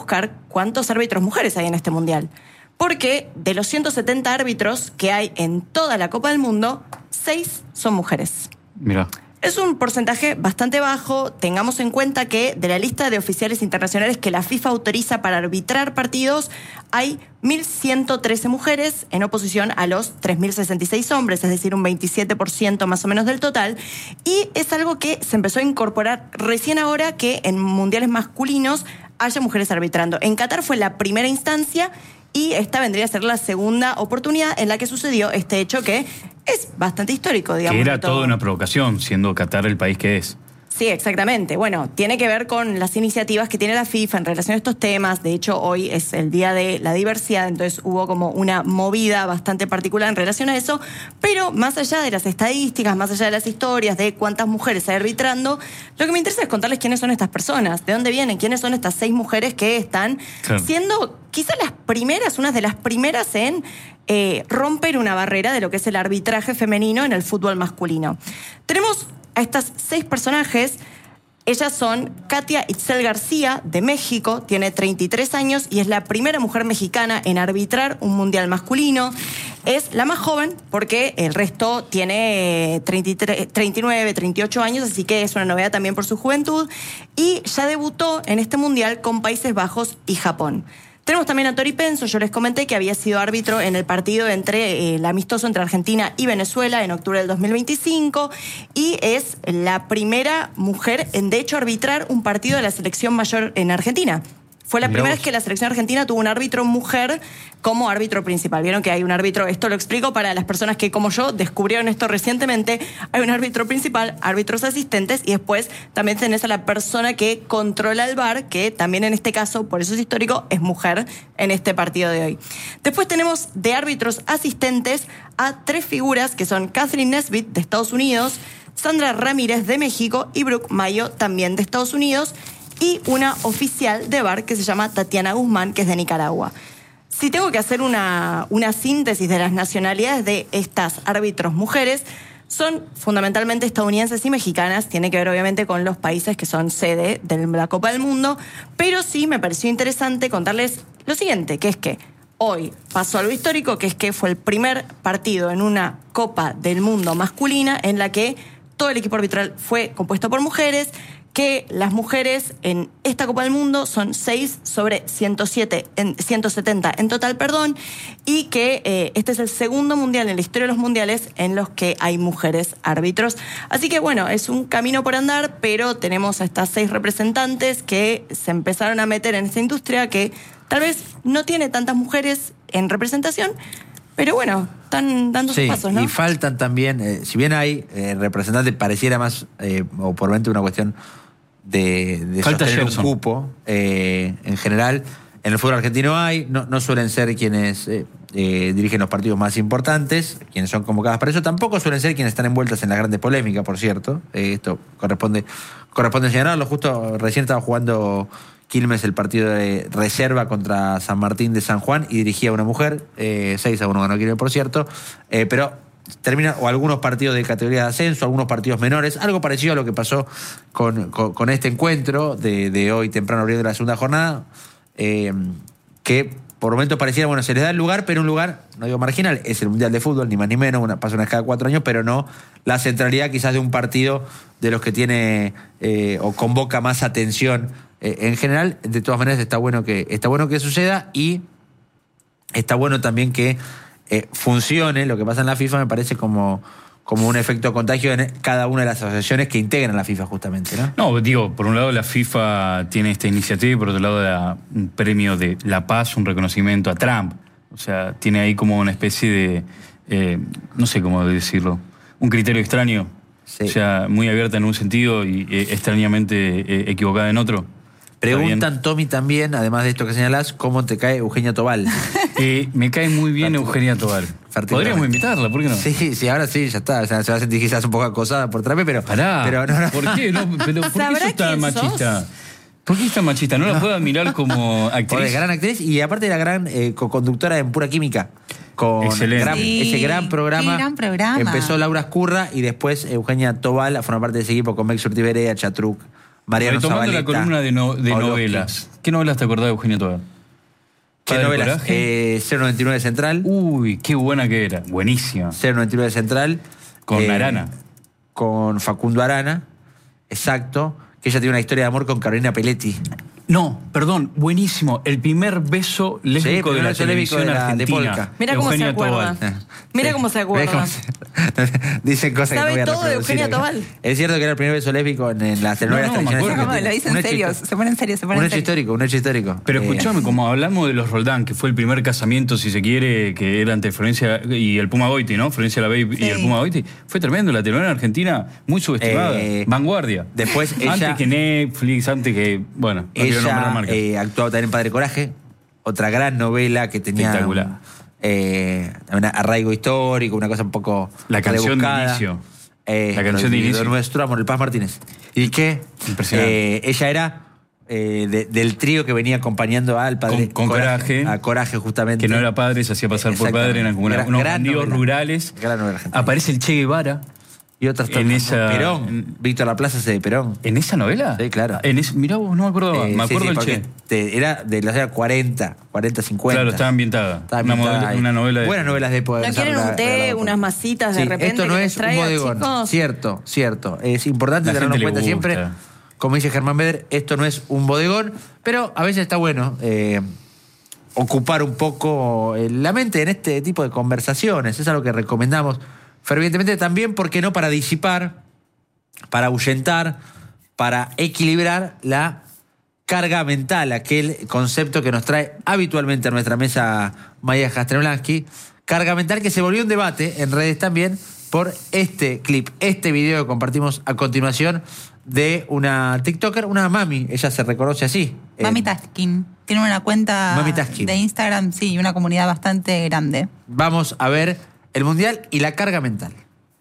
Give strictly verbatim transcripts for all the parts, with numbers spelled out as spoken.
buscar cuántos árbitros mujeres hay en este mundial. Porque de los ciento setenta árbitros que hay en toda la Copa del Mundo, seis son mujeres. Mira. Es un porcentaje bastante bajo. Tengamos en cuenta que de la lista de oficiales internacionales que la FIFA autoriza para arbitrar partidos, hay mil ciento trece mujeres en oposición a los tres mil sesenta y seis hombres, es decir, un veintisiete por ciento más o menos del total. Y es algo que se empezó a incorporar recién ahora que en mundiales masculinos haya mujeres arbitrando. En Qatar fue la primera instancia y esta vendría a ser la segunda oportunidad en la que sucedió este hecho que es bastante histórico, digamos. Que era todo. toda una provocación, siendo Qatar el país que es. Sí, exactamente. Bueno, tiene que ver con las iniciativas que tiene la FIFA en relación a estos temas. De hecho, hoy es el Día de la Diversidad, entonces hubo como una movida bastante particular en relación a eso. Pero más allá de las estadísticas, más allá de las historias, de cuántas mujeres hay arbitrando, lo que me interesa es contarles quiénes son estas personas, de dónde vienen, quiénes son estas seis mujeres que están claro. siendo quizás las primeras, unas de las primeras en eh, romper una barrera de lo que es el arbitraje femenino en el fútbol masculino. Tenemos a estas seis personajes. Ellas son Katia Itzel García, de México, tiene treinta y tres años y es la primera mujer mexicana en arbitrar un mundial masculino. Es la más joven porque el resto tiene treinta y tres, treinta y nueve, treinta y ocho años, así que es una novedad también por su juventud. Y ya debutó en este mundial con Países Bajos y Japón. Tenemos también a Tori Penso, yo les comenté que había sido árbitro en el partido entre eh, el amistoso entre Argentina y Venezuela en octubre del dos mil veinticinco y es la primera mujer en de hecho arbitrar un partido de la selección mayor en Argentina. Fue la primera vez que la selección argentina tuvo un árbitro mujer como árbitro principal. Vieron que hay un árbitro, esto lo explico para las personas que como yo descubrieron esto recientemente, hay un árbitro principal, árbitros asistentes y después también tenés a la persona que controla el V A R, que también en este caso, por eso es histórico, es mujer en este partido de hoy. Después tenemos de árbitros asistentes a tres figuras que son Catherine Nesbitt de Estados Unidos, Sandra Ramírez de México y Brooke Mayo también de Estados Unidos, y una oficial de V A R que se llama Tatiana Guzmán, que es de Nicaragua. Si tengo que hacer una, una síntesis de las nacionalidades de estas árbitros mujeres, son fundamentalmente estadounidenses y mexicanas, tiene que ver obviamente con los países que son sede de la Copa del Mundo, pero sí me pareció interesante contarles lo siguiente, que es que hoy pasó algo histórico, que es que fue el primer partido en una Copa del Mundo masculina en la que todo el equipo arbitral fue compuesto por mujeres, que las mujeres en esta Copa del Mundo son seis sobre ciento siete, en, ciento setenta en total, perdón, y que eh, este es el segundo mundial en la historia de los mundiales en los que hay mujeres árbitros. Así que bueno, es un camino por andar, pero tenemos a estas seis representantes que se empezaron a meter en esta industria que tal vez no tiene tantas mujeres en representación, pero bueno, están dando sí, sus pasos, ¿no? Y faltan también, eh, si bien hay eh, representantes, pareciera más, eh, o por mente una cuestión de, de sostener un cupo, eh, en general, en el fútbol argentino hay, no, no suelen ser quienes eh, eh, dirigen los partidos más importantes, quienes son convocadas para eso, tampoco suelen ser quienes están envueltas en las grandes polémicas, por cierto, eh, esto corresponde, corresponde señalarlo. Justo recién estaba jugando Quilmes el partido de reserva contra San Martín de San Juan y dirigía a una mujer, eh, seis a uno ganó Quilmes, por cierto, eh, pero termina, o algunos partidos de categoría de ascenso, algunos partidos menores, algo parecido a lo que pasó con, con, con este encuentro de, de hoy temprano abriendo la segunda jornada, eh, que por momentos pareciera, bueno, se les da el lugar, pero un lugar, no digo marginal, es el Mundial de Fútbol, ni más ni menos, una, pasa una vez cada cuatro años, pero no la centralidad quizás de un partido de los que tiene eh, o convoca más atención eh, en general. De todas maneras está bueno que, está bueno que suceda y está bueno también que eh, funcione lo que pasa en la FIFA, me parece como, como un efecto contagio en cada una de las asociaciones que integran la FIFA justamente, ¿no? No, digo, por un lado la FIFA tiene esta iniciativa y por otro lado da un premio de la paz, un reconocimiento a Trump. O sea, tiene ahí como una especie de, eh, no sé cómo decirlo, un criterio extraño. Sí. O sea, muy abierta en un sentido y eh, extrañamente eh, equivocada en otro. Preguntan, Tommy, también, además de esto que señalás, ¿cómo te cae Eugenia Tobal? Eh, me cae muy bien Eugenia Tobal. Podríamos invitarla, ¿por qué no? Sí, sí, ahora sí, ya está. O sea, se va a sentir quizás un poco acosada por Trump, pero... Pará, pero no, no. ¿por qué? No, pero, ¿por qué sos tan machista? Sos? ¿Por qué es tan machista? ¿No, no la puedo admirar como actriz? Pues, gran actriz y aparte la gran eh, co-conductora en Pura Química. Con gran, sí, ese gran programa. Gran programa. Empezó Laura Escurra y después Eugenia Tobal a formar parte de ese equipo con Mex Urtiberea, Chatruc, Mariano Retomando Zabaleta, la columna de, no, de Pablo novelas. ¿Qué novelas te acordás de Eugenio Tobar? ¿Qué novelas? Eh, cero noventa y nueve Central. Uy, qué buena que era. Buenísima. cero noventa y nueve Central. Con eh, Arana. Con Facundo Arana. Exacto. Que ella tiene una historia de amor con Carolina Peletti. No, perdón, buenísimo. El primer beso lésbico Sí, de la beso televisión lésbico de la- de argentina. Polka. Mira cómo se Eugenio acuerda. Tobal. Mira Sí. cómo se acuerda. ¿Ves cómo se- Dicen cosas Sabe que no voy a todo de reproducir Eugenia acá. Tobal. Es cierto que era el primer beso lésbico en, en las telenovelas No, no, me tradicionales. acuerdo. No, argentinas. lo dice Un en hecho serio, histo- se pone en serio, se pone Un en hecho serio. histórico, un hecho histórico. Pero Eh, escuchame, como hablamos de los Roldán, que fue el primer casamiento, si se quiere, que era ante Florencia y el Puma Goiti, ¿no? Florencia Lavey y Sí. el Puma Goiti. Fue tremendo, la telenovela argentina, muy subestimada. Eh, Vanguardia. después ella- Antes que Netflix, antes que. Bueno, no quiero nombrar Ella marcas. eh, actuaba también en Padre Coraje, otra gran novela que tenía Espectacular. eh, un arraigo histórico, una cosa un poco La canción de rebuscada. inicio. Eh, La canción de inicio. nuestro amor, el Paz Martínez. ¿Y qué? Impresionante. Eh, ella era eh, de- del trío que venía acompañando al padre. Con- con Coraje. A Coraje, justamente. Que no era padre, se hacía pasar por Exactamente. padre, eran como una- Gran- unos gran bandidos novela. rurales. Gran novela argentina. Aparece el Che Guevara. Y otras en también. esa- Perón. en- Víctor Laplace hace de Perón. ¿En esa novela? Sí, claro. En ese, mirá vos, no me acuerdo. Eh, me sí, acuerdo sí, del porque Che. te- era de los años cuarenta, cuarenta, cincuenta. Claro, estaba ambientada. Estaba Una ambientada modelo- ahí. una novela de- Buenas novelas de época. ¿No esa quieren un regala- té, regalada por- unas masitas de Sí, repente esto no que les es un traiga, bodegón. chicos? Cierto, cierto. Es importante La tenerlo en gente le cuenta siempre. gusta. Como dice Germán Beder, esto no es un bodegón, pero a veces está bueno eh, ocupar un poco eh, la mente en este tipo de conversaciones. Es algo que recomendamos fervientemente también, porque no para disipar, para ahuyentar, para equilibrar la carga mental, aquel concepto que nos trae habitualmente a nuestra mesa Maya Jastrzębski, carga mental que se volvió un debate en redes también por este clip, este video que compartimos a continuación de una TikToker, una mami, ella se reconoce así. Mami Eh, Taskin. Tiene una cuenta Mami Taskin. de Instagram, sí, y una comunidad bastante grande. Vamos a ver el mundial y la carga mental.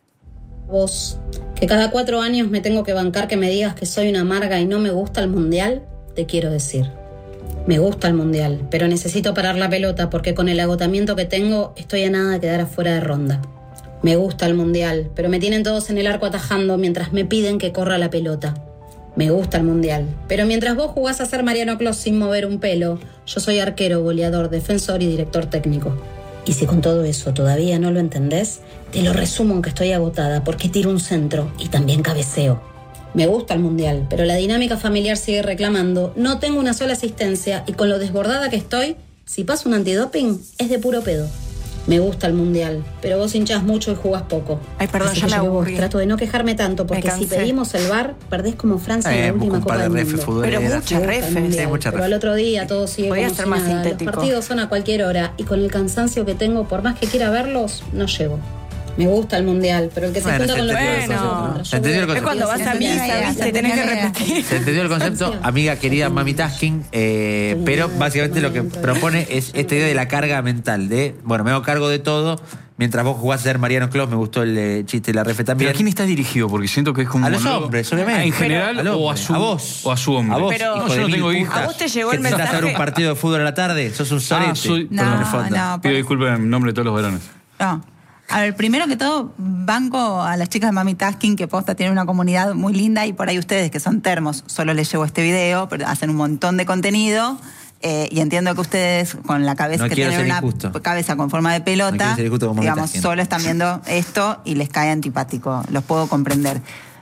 Vos, que cada cuatro años me tengo que bancar que me digas que soy una amarga y no me gusta el mundial, te quiero decir. Me gusta el mundial, pero necesito parar la pelota porque con el agotamiento que tengo estoy a nada de quedar afuera de ronda. Me gusta el mundial, pero me tienen todos en el arco atajando mientras me piden que corra la pelota. Me gusta el mundial, pero mientras vos jugás a ser Mariano Clos sin mover un pelo, yo soy arquero, goleador, defensor y director técnico. Y si con todo eso todavía no lo entendés, te lo resumo en que estoy agotada porque tiro un centro y también cabeceo. Me gusta el mundial, pero la dinámica familiar sigue reclamando, no tengo una sola asistencia y con lo desbordada que estoy, si paso un antidoping, es de puro pedo. Me gusta el mundial, pero vos hinchás mucho y jugás poco. Ay, perdón, Así ya que me yo que vos aburrí. trato de no quejarme tanto, Me porque si cansé. pedimos el V A R, perdés como Francia en Eh, la busco última un par Copa de del refes Mundo. futboleras. Pero muchas Me gusta el refes. mundial, Sí, muchas pero al refes. otro día todo sigue Podía como ser si más nada. sintético. Los partidos son a cualquier hora y con el cansancio que tengo, por más que quiera verlos, no llego. Me gusta el mundial, pero el que se Bueno, junta se con los entendió que el concepto. Se entendió el Es cuando vas a Entendí la misa, idea, ¿viste? se Tenés que entendió la idea. repetir. Se entendió el concepto, amiga querida Mami Taskin, eh, pero básicamente lo que propone es esta idea de la carga mental, de, bueno, me hago cargo de todo, mientras vos jugás a ser Mariano Clos, me gustó el eh, chiste de la refe ¿Pero también. a quién está dirigido? Porque siento que es como... A los monólogo. hombres, obviamente. En general, Al o, hombre, a su, a vos. o a su hombre. A vos, Pero- hijo No, de yo no mil tengo putas. hijos. ¿A vos te llegó el ¿Que te sentás a ver mensaje? un partido de fútbol a la tarde? Sos un sorete. Ah, soy- Perdón, No, en el fondo. no. Pido disculpas en nombre de todos los varones. No. A ver, primero que todo, banco a las chicas de Mami Tasking, que posta tienen una comunidad muy linda, y por ahí ustedes, que son termos, solo les llevo este video, pero hacen un montón de contenido. Eh, y entiendo que ustedes, con la cabeza No que quiero tienen ser una injusto. cabeza con forma de No quiero pelota, ser injusto con Mami digamos, Tasking. solo están viendo esto y les cae antipático. Los puedo comprender.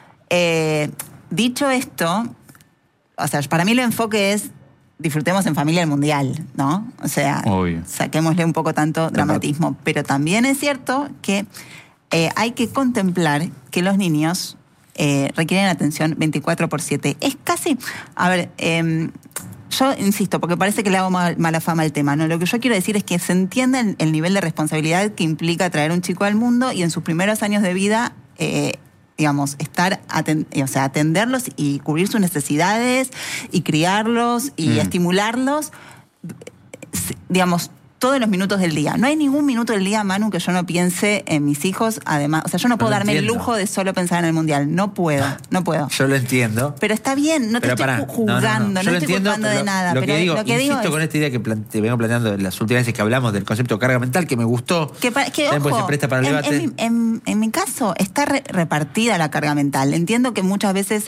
Eh, dicho esto, o sea, para mí el enfoque es disfrutemos en familia el mundial, ¿no? O sea, Obvio. saquémosle un poco tanto dramatismo. Pero también es cierto que eh, hay que contemplar que los niños eh, requieren atención veinticuatro por siete. Es casi, a ver, eh, yo insisto, porque parece que le hago mal- mala fama al tema, ¿no? Lo que yo quiero decir es que se entienda el, el nivel de responsabilidad que implica traer un chico al mundo y en sus primeros años de vida, eh, digamos, estar, aten- o sea, atenderlos y cubrir sus necesidades y criarlos y Mm. estimularlos, s- digamos, todos los minutos del día. No hay ningún minuto del día, Manu, que yo no piense en mis hijos, además. O sea, yo no puedo lo darme el entiendo. lujo de solo pensar en el mundial. No puedo, no puedo. Yo lo entiendo. Pero está bien, no te Pero estoy pará, ju- juzgando, no, Yo lo estoy entiendo, culpando de lo- nada. Lo pero que digo, lo que digo insisto es con esta idea que plante- te vengo planteando en las últimas veces que hablamos del concepto de carga mental, que me gustó. que, pa- que, También porque ojo, se presta para el en, debate. en mi, en- en mi caso está re- repartida la carga mental. Entiendo que muchas veces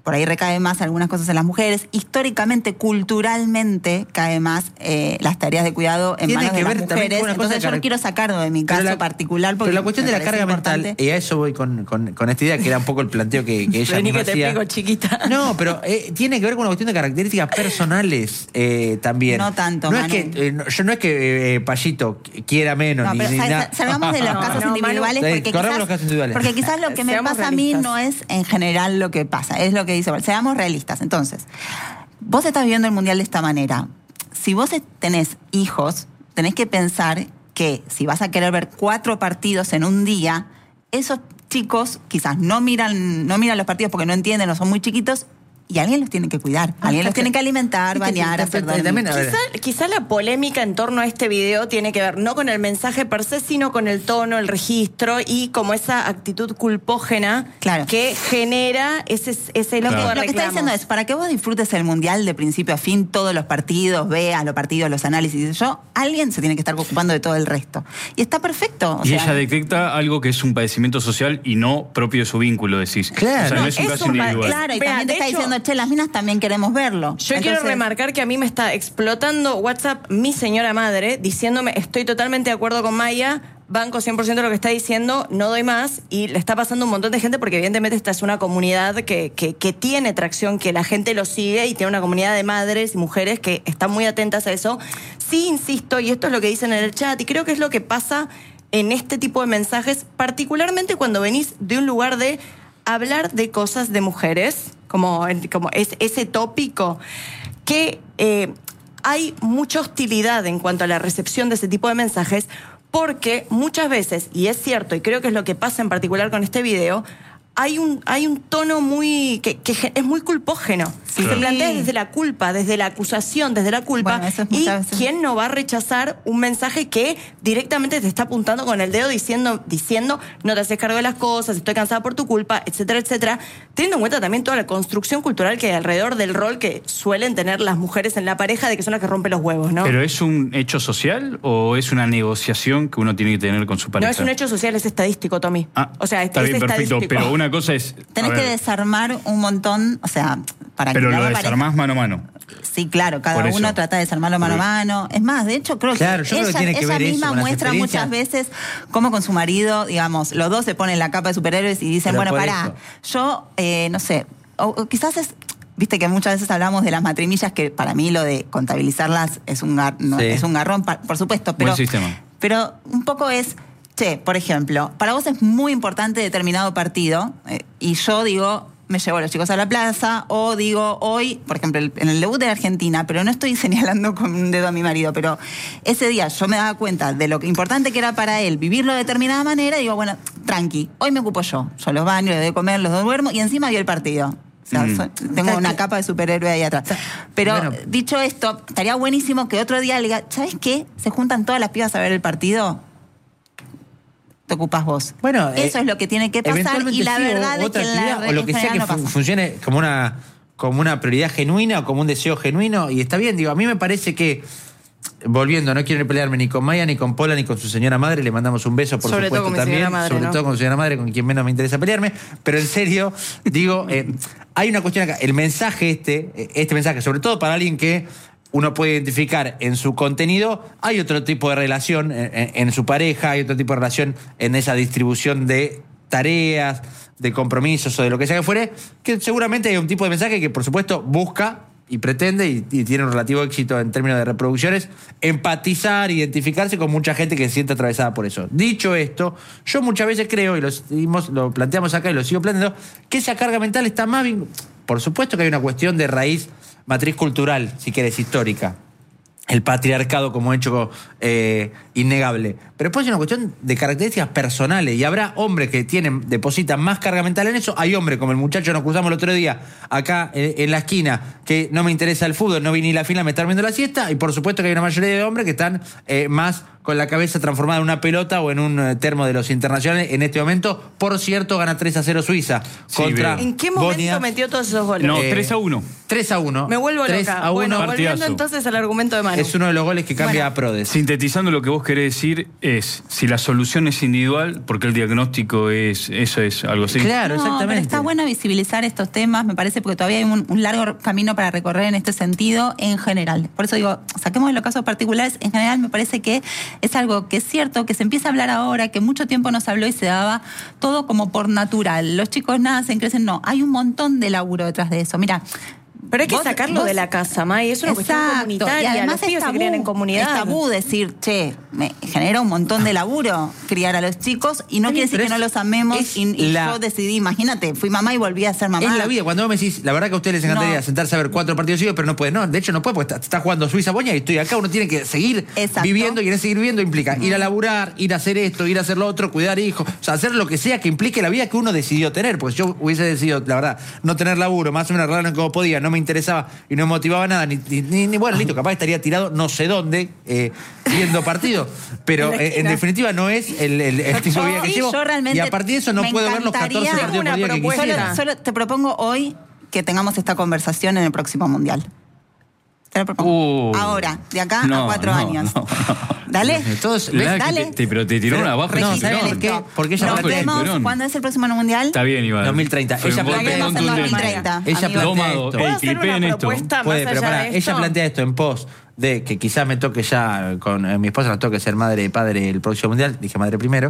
por ahí recae más algunas cosas en las mujeres. Históricamente, culturalmente, cae más eh, las tareas de cuidado en manos de las mujeres. Entonces yo no quiero sacarlo de mi caso la, particular. Porque pero la cuestión de la carga importante. mental, y a eso voy con, con, con esta idea, que era un poco el planteo que, que ella misma que te hacía. explico, chiquita. No, pero eh, tiene que ver con una cuestión de características personales eh, también. No tanto, no Manu. Es que, eh, no, yo no es que eh, Payito quiera menos, no, ni, pero, ni nada. Salgamos de los no, casos no, individuales, Manu, porque, eh, quizás, los casos individuales. porque quizás lo que me Seamos pasa realistas. a mí no es en general lo que pasa, es lo que dice. Seamos realistas. Entonces, vos estás viviendo el Mundial de esta manera. Si vos tenés hijos, tenés que pensar que si vas a querer ver cuatro partidos en un día, esos chicos quizás no miran, no miran los partidos porque no entienden o son muy chiquitos, y alguien los tiene que cuidar, Ah, alguien los que- tiene que alimentar, bañar, que- hacer que- dormir. también, a ver. Quizá, quizá la polémica en torno a este video tiene que ver no con el mensaje per se, sino con el tono, el registro y como esa actitud culpógena Claro. que genera ese, ese Lo, tipo que, de lo que está reclamos. diciendo es, para que vos disfrutes el Mundial de principio a fin, todos los partidos, veas los partidos, los análisis, yo, alguien se tiene que estar ocupando de todo el resto. Y está perfecto. o Y sea, ella detecta algo que es un padecimiento social y no propio de su vínculo, decís. Claro. O sea, no, No, es un es caso un pa- individual. Claro, y Vea, también te de está hecho- diciendo, che, las minas también queremos verlo. Yo quiero Entonces, remarcar que a mí me está explotando WhatsApp mi señora madre diciéndome, estoy totalmente de acuerdo con Maya, banco cien por ciento de lo que está diciendo, no doy más, y le está pasando un montón de gente porque evidentemente esta es una comunidad que, que, que tiene tracción, que la gente lo sigue y tiene una comunidad de madres y mujeres que están muy atentas a eso. Sí, insisto, y esto es lo que dicen en el chat, y creo que es lo que pasa en este tipo de mensajes, particularmente cuando venís de un lugar de hablar de cosas de mujeres, como, como es, ese tópico, que eh, hay mucha hostilidad en cuanto a la recepción de ese tipo de mensajes, porque muchas veces, y es cierto, y creo que es lo que pasa en particular con este video, hay un, hay un tono muy que, que es muy culpógeno. Sí. Se plantea desde la culpa, desde la acusación, desde la culpa. Bueno, eso es y muchas veces. quién no va a rechazar un mensaje que directamente te está apuntando con el dedo diciendo, diciendo no te haces cargo de las cosas, estoy cansada por tu culpa, etcétera, etcétera. Teniendo en cuenta también toda la construcción cultural que hay alrededor del rol que suelen tener las mujeres en la pareja, de que son las que rompen los huevos, ¿no? ¿Pero es un hecho social o es una negociación que uno tiene que tener con su pareja? No es un hecho social, es estadístico, Tommy. Ah, o sea, es, está es bien, perfecto. estadístico. Pero una cosa es... Tenés a que ver, desarmar un montón, o sea, para pero que lo la pareja- desarmás mano a mano. Sí, claro, cada Por eso. uno trata de desarmarlo mano a Por- mano. Es más, de hecho, creo Claro, que yo creo que ella, tiene que ella ver eso misma con las muestra experiencias. muchas veces cómo con su marido, digamos, los dos se ponen la capa de superhéroes y dicen, Pero bueno, por pará, eso. yo, eh, no sé, o, o quizás es... Viste que muchas veces hablamos de las matrimillas, que para mí lo de contabilizarlas es un, gar- no, Sí. es un garrón, pa- por supuesto, pero, Buen sistema. pero un poco es, che, por ejemplo, para vos es muy importante determinado partido, eh, y yo digo, me llevo a los chicos a la plaza, o digo, hoy, por ejemplo, el- en el debut de la Argentina, pero no estoy señalando con un dedo a mi marido, pero ese día yo me daba cuenta de lo que importante que era para él vivirlo de determinada manera, y digo, bueno, tranqui, hoy me ocupo yo, yo los baño, les doy de comer, los duermo, y encima vi el partido. O sea, Mm. soy- tengo una capa de superhéroe ahí atrás. Pero Bueno. dicho esto, estaría buenísimo que otro día le diga, ¿sabes qué? Se juntan todas las pibas a ver el partido. Te ocupas vos. Bueno, eso eh, es lo que tiene que pasar, eventualmente y la sí, o verdad es otra que en la actividad, re- o lo en que sea general que no fu- pasa. funcione como una como una prioridad genuina o como un deseo genuino, y está bien. Digo, a mí me parece que, volviendo, no quiero pelearme ni con Maya, ni con Pola, ni con su señora madre, le mandamos un beso, por Sobre todo supuesto, con mi también, señora madre, sobre ¿no? todo con su señora madre, con quien menos me interesa pelearme, pero en serio, digo, eh, hay una cuestión acá, el mensaje este, eh, este mensaje, sobre todo para alguien que uno puede identificar en su contenido, hay otro tipo de relación en, en- en su pareja, hay otro tipo de relación en esa distribución de tareas, de compromisos o de lo que sea que fuere, que seguramente hay un tipo de mensaje que, por supuesto, busca y pretende, y, y tiene un relativo éxito en términos de reproducciones, empatizar, identificarse con mucha gente que se siente atravesada por eso. Dicho esto, yo muchas veces creo, y lo, seguimos- lo planteamos acá y lo sigo planteando, que esa carga mental está más bien... Por supuesto que hay una cuestión de raíz, matriz cultural, si quieres, histórica. El patriarcado como hecho eh, innegable. Pero después hay una cuestión de características personales, y habrá hombres que tienen, depositan más carga mental en eso. Hay hombres, como el muchacho nos cruzamos el otro día, acá en, en la esquina, que no me interesa el fútbol, no vi ni la fila, me están viendo la siesta, y por supuesto que hay una mayoría de hombres que están eh, más con la cabeza transformada en una pelota o en un eh, termo de los internacionales. En este momento, por cierto, gana tres a cero Suiza Sí, contra veo. ¿En qué momento Bosnia. metió todos esos goles? No, Eh, tres a uno. tres a uno. Me vuelvo tres loca. a uno. Bueno, volviendo Partidazo. entonces al argumento de Manu. Es uno de los goles que cambia Bueno. a Prodes. Sintetizando lo que vos querés decir es, si la solución es individual, porque el diagnóstico es, eso es algo así. Claro, No, exactamente. pero está bueno visibilizar estos temas, me parece, porque todavía hay un, un largo camino para recorrer en este sentido en general. Por eso digo, saquemos de los casos particulares, en general me parece que es algo que es cierto, que se empieza a hablar ahora, que mucho tiempo no se habló y se daba todo como por natural. Los chicos nacen, crecen, no. Hay un montón de laburo detrás de eso. Mira, Pero hay que vos- sacarlo vos- de la casa, May. Es una cuestión Exacto, comunitaria. y además Los pibes es se tabú, crían en comunidad. es tabú decir, che, me genera un montón de laburo criar a los chicos y no Está bien, quiere decir pero que no es- los amemos es y, y la- yo decidí, imagínate, fui mamá y volví a ser mamá. Es la vida. Cuando vos me decís, la verdad que a ustedes les encantaría No. sentarse a ver cuatro partidos seguidos, pero no puede. No, de hecho no puede, porque está, está jugando Suiza-Boña y estoy acá. Uno tiene que seguir Exacto. viviendo y en ese seguir viviendo implica ir a laburar, ir a hacer esto, ir a hacer lo otro, cuidar hijos. O sea, hacer lo que sea que implique la vida que uno decidió tener. Porque si yo hubiese decidido, la verdad, no tener laburo, más o menos arreglarlo como podía, no me interesaba y no me motivaba nada, ni, ni, ni- ni- bueno, listo, capaz estaría tirado no sé dónde, eh, viendo partidos. Pero En la eh, en esquina. definitiva no es el, el, el tipo de vida que Sí, llevo. yo realmente Y a partir de eso no me puedo ver los encantaría- catorce partidos Una por día que propuesta. quisiera. Solo, solo te propongo hoy que tengamos esta conversación en el próximo Mundial. Te lo propongo. Uh. Ahora, de acá No, a cuatro no, años. no, no. Dale. Todos- La verdad que Dale. te- te- pero te tiró Pero, una baja. no, ese ¿sabes Perón. por qué? Porque ella Nos plantea- vemos. Perón. ¿Cuándo es el próximo Mundial? Está bien, Iván. dos mil treinta. Fue Ella un golpe plantea- Nos vemos en contundente. dos mil treinta. Ella amigo. plantea Tomado. esto. ¿Puedo Ey, hacer clipeen una esto. propuesta Puede, más pero allá pará, de esto? ella plantea esto en pos de que quizás me toque ya, con eh, mi esposa nos toque ser madre y padre el próximo mundial, dije madre primero,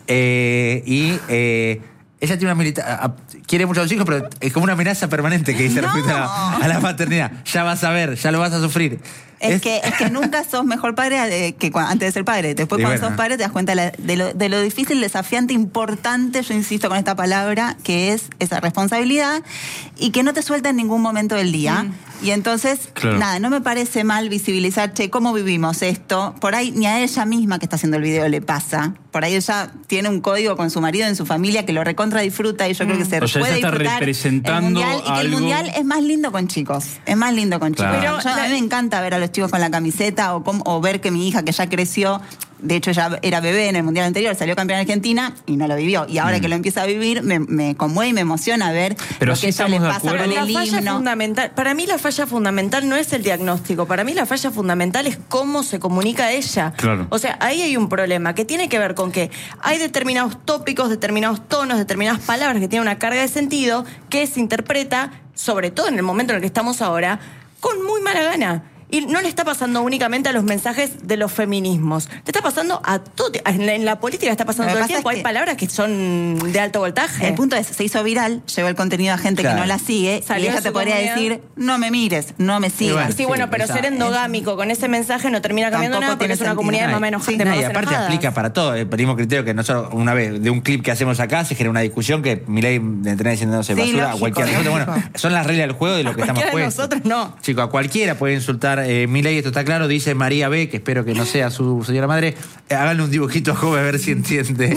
eh, y eh, ella tiene una milita quiere mucho a los hijos, pero es como una amenaza permanente que dice No. respecto a la, a la maternidad. Ya vas a ver, ya lo vas a sufrir. Es, que, es que nunca sos mejor padre de- que cua- antes de ser padre. Después, Y cuando bueno. sos padre, te das cuenta de, la- de lo, de lo difícil, desafiante, importante, yo insisto con esta palabra, que es esa responsabilidad y que no te suelta en ningún momento del día. Y entonces, Claro. nada, no me parece mal visibilizar, che, ¿cómo vivimos esto? Por ahí ni a ella misma que está haciendo el video le pasa. Por ahí ella tiene un código con su marido en su familia que lo recontra disfruta y yo creo que se O sea, puede ella está disfrutar representando el mundial, y que el algo- mundial es más lindo con chicos. Es más lindo con chicos. Claro. Yo- Pero a la- mí me encanta ver a los chicos con la camiseta o, cómo- o ver que mi hija, que ya creció, de hecho ya era bebé en el mundial anterior, salió campeona en Argentina y no lo vivió. Y ahora que lo empieza a vivir, me, me conmueve y me emociona ver Pero lo sí que ella le estamos de pasa con acuerdo. La el falla himno. fundamental, para mí la falla fundamental no es el diagnóstico, para mí la falla fundamental es cómo se comunica ella. Claro. O sea, ahí hay un problema que tiene que ver con que hay determinados tópicos, determinados tonos, determinadas palabras que tienen una carga de sentido que se interpreta, sobre todo en el momento en el que estamos ahora, con muy mala gana. Y no le está pasando únicamente a los mensajes de los feminismos. Le está pasando a todo. En la, en la política está pasando Lo que todo el pasa tiempo. es Hay que- palabras que son de alto voltaje. El punto es, se hizo viral, llevó el contenido a gente Claro. que no la sigue, Salió y ella de te su podría comunidad. decir, no me mires, no me sigas. bueno, Sí, Sí, bueno, pero esa- ser endogámico con ese mensaje no termina cambiando Tampoco nada porque tiene es una sentido. comunidad de Ay, mamá enojada. sí, de no, y mamás aparte enojadas. aplica para todo. El mismo criterio que nosotros, una vez, de un clip que hacemos acá, se genera una discusión que Milei termina diciendo, no sé, Sí, basura a lógico, cualquiera de nosotros. lógico. Bueno, son las reglas del juego de lo A que estamos cualquiera de puestos. nosotros no. Chico, a cualquiera puede insultar eh, Milei, esto está claro, dice María B, que espero que no sea su señora madre. Eh, háganle un dibujito a joven a ver si entiende.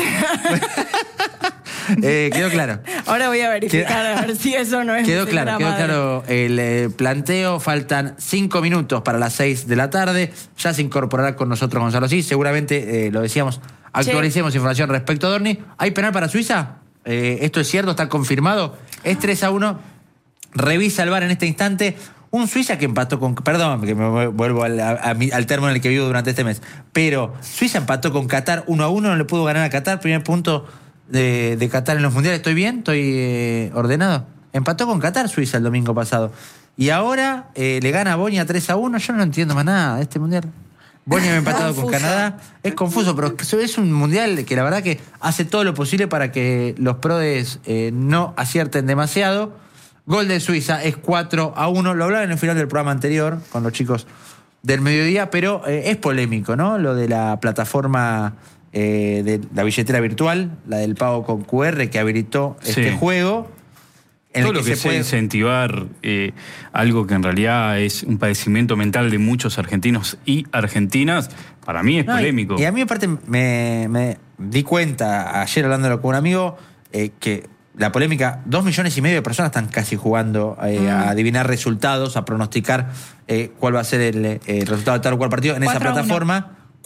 eh, quedó claro. Ahora voy a verificar a ver si eso no es Quedó mi claro, señora quedó madre. claro el eh, planteo. Faltan cinco minutos para las seis de la tarde. Ya se incorporará con nosotros Gonzalo Sí. Seguramente, eh, lo decíamos, actualicemos información respecto a Dorni. ¿Hay penal para Suiza? Eh, ¿Esto es cierto? ¿Está confirmado? Es tres a uno. Revisa el V A R en este instante. Un Suiza que empató con... Perdón, que me vuelvo al, a- a mi- al término en el que vivo durante este mes. Pero Suiza empató con Qatar uno a uno. No le pudo ganar a Qatar. Primer punto de, de Qatar en los mundiales. ¿Estoy bien? ¿Estoy eh, ordenado? Empató con Qatar Suiza el domingo pasado. Y ahora eh, le gana a Bosnia tres a uno. Yo no entiendo más nada de este mundial. Bosnia ha empatado con Confuso. Canadá. Es confuso, pero es un mundial que la verdad que hace todo lo posible para que los prodes eh, no acierten demasiado. Gol de Suiza es cuatro a uno. Lo hablaba en el final del programa anterior con los chicos del mediodía, pero eh, es polémico, ¿no? Lo de la plataforma eh, de la billetera virtual, la del pago con Q R que habilitó este Sí. juego. En Todo el lo que se sea puede- incentivar eh, algo que en realidad es un padecimiento mental de muchos argentinos y argentinas, para mí es No, y- polémico. Y, a mí aparte me, me di cuenta ayer hablándolo con un amigo eh, que la polémica, dos millones y medio de personas están casi jugando eh, a adivinar resultados, a pronosticar eh, cuál va a ser el, eh, el resultado de tal o cual partido en esa cuatro a uno. plataforma.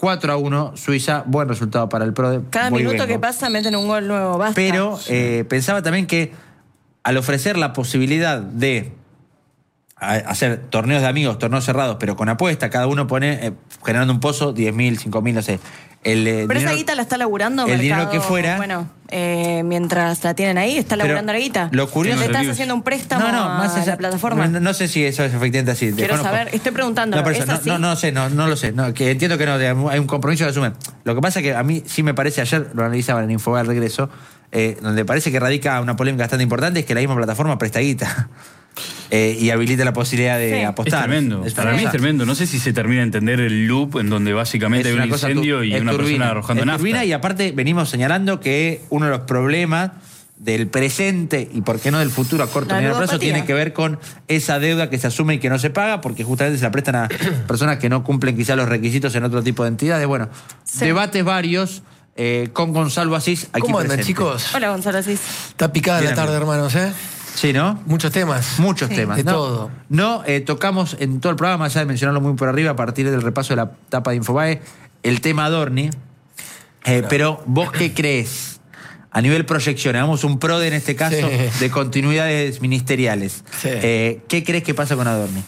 cuatro a uno, Suiza, buen resultado para el PRODE. Cada Muy minuto vengo. que pasa meten un gol nuevo, basta. Pero eh, pensaba también que al ofrecer la posibilidad de a, hacer torneos de amigos, torneos cerrados, pero con apuesta, cada uno pone, eh, generando un pozo, diez mil, cinco mil, no sé. El, eh, pero dinero, esa guita la está laburando el mercado, dinero que fuera. Bueno, eh, mientras la tienen ahí, está laburando Pero la guita. lo curioso- ¿Le estás Reviews. haciendo un préstamo No, no, más a allá- la plataforma? No, no sé si eso es efectivamente así. Quiero desconozco. saber, estoy preguntando. No, por eso, ¿es no, así? no, no sé, no, no lo sé. No, que entiendo que no, hay un compromiso que asumen. Lo que pasa es que a mí sí me parece, ayer lo analizaban en Info al regreso, eh, donde parece que radica una polémica bastante importante, es que la misma plataforma presta guita. Eh, y habilita la posibilidad de Sí. Es apostar. tremendo. Es Para una mí es cosa- tremendo. No sé si se termina de entender el loop en donde básicamente es hay un una cosa incendio tu- y es una turbina. persona arrojando Es nafta. turbina, y aparte venimos señalando que uno de los problemas del presente y por qué no del futuro a corto La y mediano plazo ludopatía. tiene que ver con esa deuda que se asume y que no se paga porque justamente se la prestan a personas que no cumplen quizás los requisitos en otro tipo de entidades. Bueno, Sí. debates varios eh, con Gonzalo Asís aquí ¿Cómo andan, presente. chicos? Hola, Gonzalo Asís. Está picada Bien, la tarde, amigo. hermanos, ¿eh? Sí, ¿no? Muchos temas. Muchos Sí. temas. De ¿no? todo. No, eh, tocamos en todo el programa, ya de mencionarlo muy por arriba, a partir del repaso de la tapa de Infobae, el tema Adorni. Eh, pero, ¿vos qué crees? A nivel proyección, hagamos un PRODE en este caso Sí. de continuidades ministeriales. Sí. Eh, ¿Qué crees que pasa con Adorni?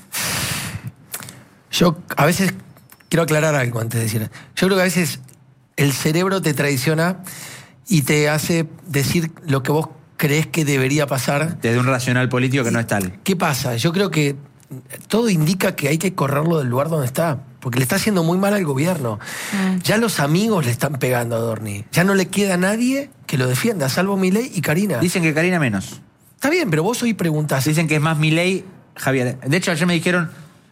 Yo a veces quiero aclarar algo antes de decir. Yo creo que a veces el cerebro te traiciona y te hace decir lo que vos crees que debería pasar. Desde un racional político que no es tal. ¿Qué pasa? Yo creo que todo indica que hay que correrlo del lugar donde está, porque le está haciendo muy mal al gobierno. Ya los amigos le están pegando a Adorni. Ya no le queda nadie que lo defienda, salvo Milei y Karina. Dicen que Karina menos. Está bien, pero vos hoy preguntás. Dicen que es más Milei, Javier. De hecho, ayer me dijeron,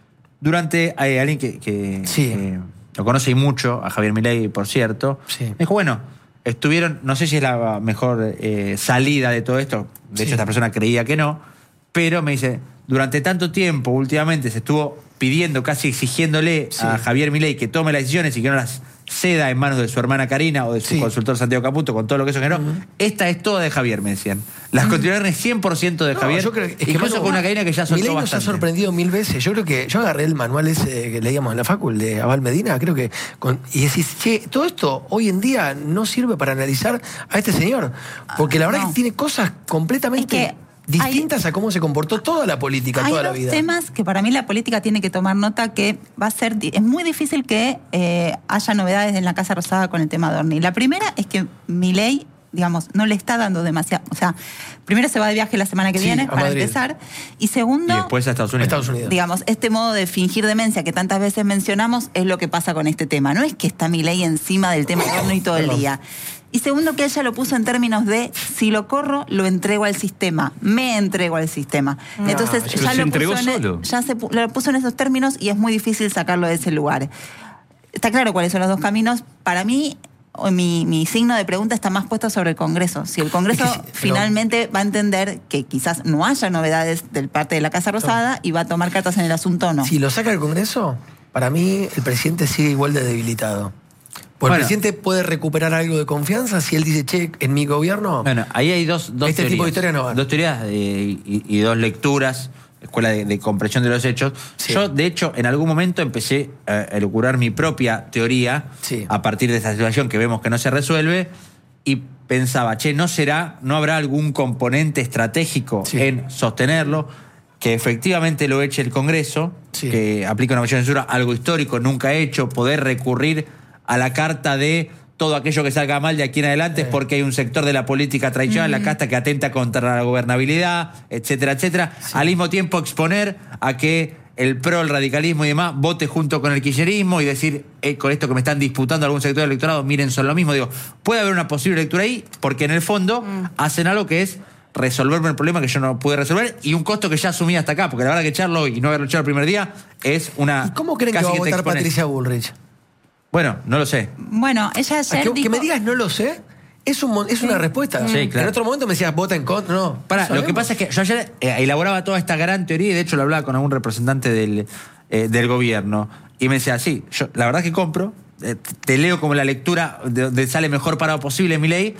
durante hay alguien que, que, Sí. que lo conoce y mucho, a Javier Milei, por cierto, Sí. me dijo, bueno, estuvieron, no sé si es la mejor eh, salida de todo esto, de Sí. hecho esta persona creía que no, pero me dice, durante tanto tiempo, últimamente, se estuvo pidiendo, casi exigiéndole Sí. a Javier Milei que tome las decisiones y que no las ceda en manos de su hermana Karina o de su Sí. consultor Santiago Caputo, con todo lo que eso generó. Esta es toda de Javier, me decían. Las continuaciones cien por ciento de No, Javier. yo creo que- es que incluso Manu, con una Karina que ya soltó Milei nos ha bastante. sorprendido mil veces. Yo creo que yo agarré el manual ese que leíamos en la facul de Abal Medina, creo que con- y decís, che, todo esto hoy en día no sirve para analizar a este señor, porque la verdad no. que tiene cosas completamente Es que distintas a cómo se comportó toda la política, Hay toda la dos vida. temas que para mí la política tiene que tomar nota que va a ser, di- es muy difícil que eh, haya novedades en la Casa Rosada con el tema Adorni. La primera es que Milei, digamos, no le está dando demasiado, o sea, primero se va de viaje la semana que Sí, viene a para Madrid. empezar, y segundo, Y después a Estados Unidos. Estados Unidos. digamos, este modo de fingir demencia que tantas veces mencionamos es lo que pasa con este tema. No es que está Milei encima del tema Adorni todo el Perdón. día. Y segundo, que ella lo puso en términos de si lo corro, lo entrego al sistema, me entrego al sistema. Entonces, pero ya se lo entregó puso en, solo. ya se pu- lo puso en esos términos y es muy difícil sacarlo de ese lugar. Está claro cuáles son los dos caminos. Para mí, o mi, mi signo de pregunta está más puesto sobre el Congreso. Si el Congreso Es que sí, pero- finalmente va a entender que quizás no haya novedades del parte de la Casa Rosada y va a tomar cartas en el asunto o no. Si lo saca el Congreso, para mí el presidente sigue igual de debilitado. Porque Bueno. el presidente puede recuperar algo de confianza si él dice, che, en mi gobierno. Bueno, ahí hay dos, dos Este teorías. tipo de historia no va. Dos teorías eh, y, y dos lecturas, escuela de, de comprensión de los hechos. Sí. Yo, de hecho, en algún momento empecé a elucubrar mi propia teoría Sí. a partir de esta situación que vemos que no se resuelve y pensaba, che, ¿no será, no habrá algún componente estratégico Sí. en sostenerlo? Que efectivamente lo eche el Congreso, Sí. que aplique una moción de censura, algo histórico, nunca hecho, poder recurrir a la carta de todo aquello que salga mal de aquí en adelante es porque hay un sector de la política tradicional, la casta que atenta contra la gobernabilidad, etcétera, etcétera. Al mismo tiempo exponer a que el pro, el radicalismo y demás vote junto con el kirchnerismo y decir, eh, con esto que me están disputando algún sector del electorado, miren, son lo mismo. Digo, puede haber una posible lectura ahí porque en el fondo hacen algo que es resolverme el problema que yo no pude resolver y un costo que ya asumí hasta acá, porque la verdad que echarlo y no haberlo echado el primer día es una... ¿Y cómo creen que casi va a te votar expones. Patricia Bullrich? Bueno, no lo sé. Bueno, ella Ah, ayer que, dijo... que me digas no lo sé, es, un, mon- es una respuesta. Sí, claro. En otro momento me decías, vota en contra. No. Para, no lo que sabemos. pasa es que yo ayer eh, elaboraba toda esta gran teoría y de hecho lo hablaba con algún representante del, eh, del gobierno y me decía, sí, yo la verdad que compro, eh, te leo como la lectura de donde sale mejor parado posible mi ley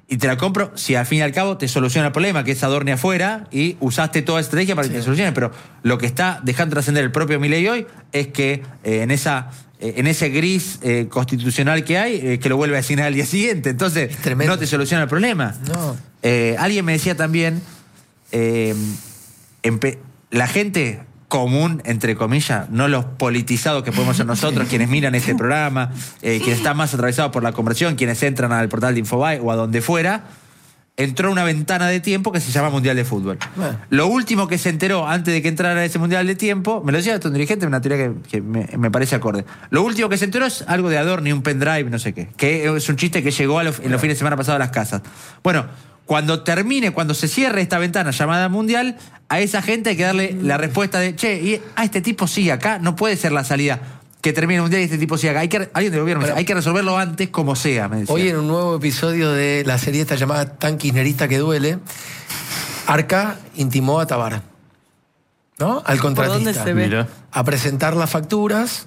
Y te la compro si al fin y al cabo te soluciona el problema, que es Adorni afuera, y usaste toda esa estrategia para que sí. te solucione. Pero lo que está dejando trascender el propio Milei hoy es que eh, en esa eh, en ese gris eh, constitucional que hay, eh, que lo vuelve a asignar al día siguiente. Entonces, no te soluciona el problema. No. Eh, alguien me decía también, eh, empe- la gente común, entre comillas, no los politizados que podemos ser nosotros, quienes miran este programa, eh, quienes están más atravesados por la conversión, quienes entran al portal de Infobae o a donde fuera, entró una ventana de tiempo que se llama Mundial de Fútbol. Bueno. Lo último que se enteró antes de que entrara ese Mundial de Tiempo, me lo decía un dirigente, una teoría que, que me, me parece acorde. Lo último que se enteró es algo de Adorni, un pendrive, no sé qué, que es un chiste que llegó a los, en los fines de semana pasados a las casas. Bueno, cuando termine, cuando se cierre esta ventana llamada Mundial, a esa gente hay que darle la respuesta de, che, y, ah, este tipo sigue acá, no puede ser la salida. Que termine el Mundial y este tipo siga acá. Hay que, alguien del gobierno me dice, hay que resolverlo antes como sea, me decía. Hoy en un nuevo episodio de la serie esta llamada Tan kirchnerista que duele, Arca intimó a Tabar, ¿no? Al contratista. ¿Por dónde se ve? Mira. A presentar las facturas.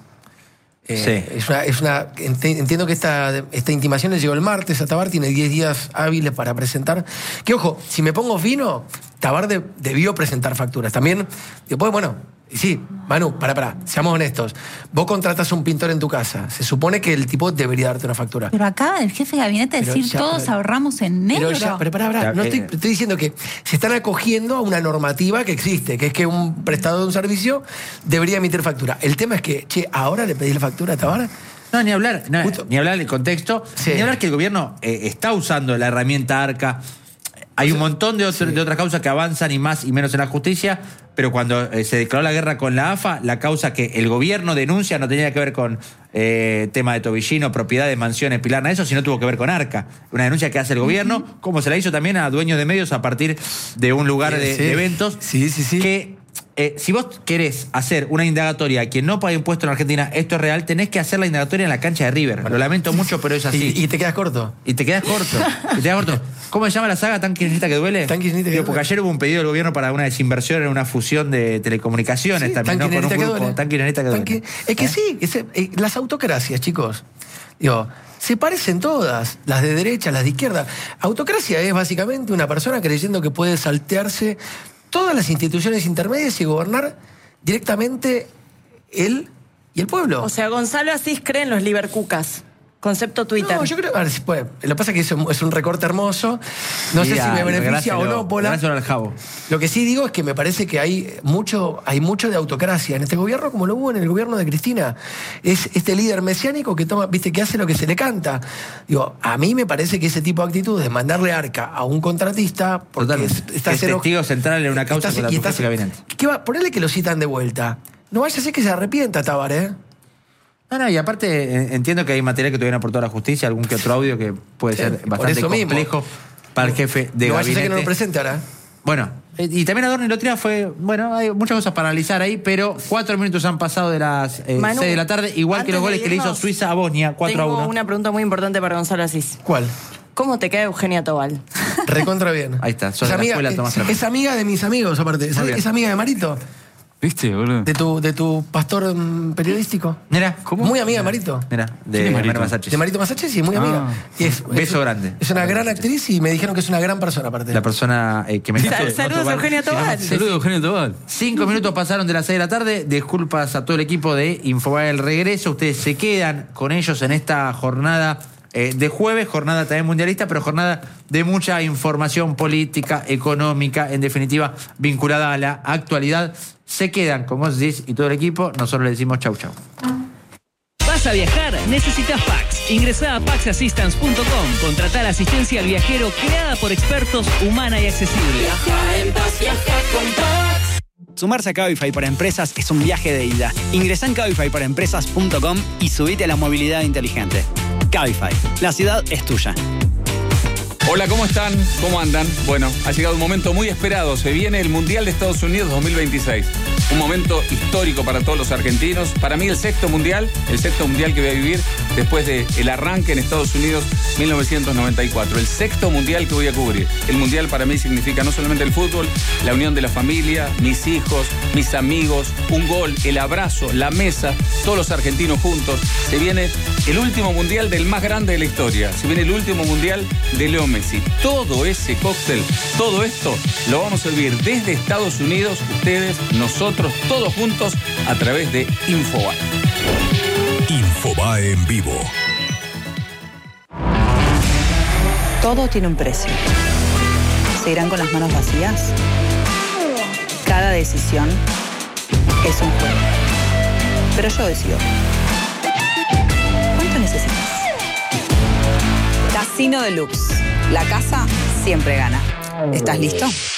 Eh, Sí. es una, es una, entiendo que esta, esta intimación le llegó el martes a Tabar, tiene diez días hábiles para presentar. Que ojo, si me pongo fino, Tabar de, debió presentar facturas. También, después, bueno, sí, Manu, pará, pará, seamos honestos. Vos contratas a un pintor en tu casa, se supone que el tipo debería darte una factura. Pero acaba el jefe de gabinete Pero decir ya, todos pero- ahorramos en negro. Pero ya, pero pará, pará, no estoy, estoy diciendo que se están acogiendo a una normativa que existe, que es que un prestador de un servicio debería emitir factura. El tema es que, che, ahora le pedís la factura a Tabar. No, ni hablar, no, Justo. ni hablar del contexto, Sí. ni hablar que el gobierno eh, está usando la herramienta Arca. Hay un montón de, otro- sí. de otras causas que avanzan y más y menos en la justicia, pero cuando eh, se declaró la guerra con la A F A, la causa que el gobierno denuncia no tenía que ver con eh, tema de Tobillino, propiedad de mansiones, Pilar, nada de eso, sino tuvo que ver con Arca. Una denuncia que hace el gobierno, como se la hizo también a dueños de medios a partir de un lugar de, Sí. de eventos. Sí, sí, sí. Que eh, si vos querés hacer una indagatoria a quien no paga impuestos en Argentina, esto es real, tenés que hacer la indagatoria en la cancha de River. Lo lamento mucho, pero es así. Y, y te quedas corto. Y te quedas corto. Y te quedas corto. ¿Cómo se llama la saga? ¿Tan kirchnerista que duele? Tan kirchnerista que Digo, porque duele. ayer hubo un pedido del gobierno para una desinversión en una fusión de telecomunicaciones Sí, también, tan ¿no? Con un kirchnerista que grupo duele. tan kirchnerista que Tan duele. qui- Es que ¿Eh? sí, es- eh, las autocracias, chicos. Digo, se parecen todas, las de derecha, las de izquierda. Autocracia es básicamente una persona creyendo que puede saltearse todas las instituciones intermedias y gobernar directamente él y el pueblo. O sea, Gonzalo Asís cree en los libercucas. Concepto Twitter. No, yo creo, a ver, si puede. Lo que pasa es que es un, es un recorte hermoso. No sé Mira, si me beneficia o gráselo, no, Pola. gráselo al jabo. Lo que sí digo es que me parece que hay mucho, hay mucho de autocracia en este gobierno, como lo hubo en el gobierno de Cristina. Es este líder mesiánico que toma, viste, que hace lo que se le canta. Digo, a mí me parece que ese tipo de actitudes, mandarle arca a un contratista, porque Totalmente. es, está Es testigo central en una causa estás- contra y tu estás- jefe de gabinete. ¿Qué va? Ponele que lo citan de vuelta. No vaya a ser que se arrepienta, Tabar, ¿eh? No, no, y aparte eh, entiendo que hay material que todavía no aportó a la justicia, algún que otro audio que puede Sí, ser por bastante eso mismo. complejo para el jefe de no vaya a ser gabinete. que no lo presente ahora. Bueno, eh, y también Adorni Lotria fue, bueno, hay muchas cosas para analizar ahí, pero cuatro minutos han pasado de las eh, Manu, seis de la tarde, igual que antes los de goles que le hizo irnos, Suiza a Bosnia, cuatro a Tengo uno. una pregunta muy importante para Gonzalo Asís. ¿Cuál? ¿Cómo te cae Eugenia Tobal? Recontra bien. Ahí está, sos es de la amiga, escuela Tomás es, Hernández. es amiga de mis amigos, aparte. Es, Muy bien. es amiga de Marito, ¿Viste, boludo? de tu, de tu pastor mm, periodístico. Mira, ¿Cómo? Muy amiga de Marito. Mira, ¿Quién de es Marito? Mariano Masachis. De Marito Masache, sí, muy Ah. amiga. Y es, Beso es- grande. Es una gran actriz y me dijeron que es una gran persona, aparte. La persona eh, que me Sal- saludos a Eugenia Tobal. Saludos, Eugenio Tobal. Cinco minutos pasaron de las seis de la tarde. Disculpas a todo el equipo de Infobae El Regreso. Ustedes se quedan con ellos en esta jornada eh, de jueves, jornada también mundialista, pero jornada de mucha información política, económica, en definitiva, vinculada a la actualidad. Se quedan con vos decís, y todo el equipo. Nosotros le decimos chau, chau. ¿Vas a viajar? Necesitas Pax. Ingresá a pax assistance punto com. Contratá la asistencia al viajero creada por expertos, humana y accesible. Sumarse a Cabify para empresas es un viaje de ida. Ingresá en cabify para empresas punto com y subite a la movilidad inteligente. Cabify, la ciudad es tuya. Hola, ¿cómo están? ¿Cómo andan? Bueno, ha llegado un momento muy esperado. Se viene el Mundial de Estados Unidos dos mil veintiséis. Un momento histórico para todos los argentinos. Para mí el sexto Mundial, el sexto Mundial que voy a vivir después del arranque en Estados Unidos mil novecientos noventa y cuatro. El sexto Mundial que voy a cubrir. El Mundial para mí significa no solamente el fútbol, la unión de la familia, mis hijos, mis amigos, un gol, el abrazo, la mesa, todos los argentinos juntos. Se viene el último Mundial del más grande de la historia. Se viene el último Mundial de Leo Messi. Messi. Todo ese cóctel, todo esto lo vamos a servir desde Estados Unidos, ustedes, nosotros, todos juntos a través de Infobae. Infobae en vivo. Todo tiene un precio. ¿Se irán con las manos vacías? Cada decisión es un juego. Pero yo decido. ¿Cuánto necesitas? Casino Deluxe. La casa siempre gana. ¿Estás listo?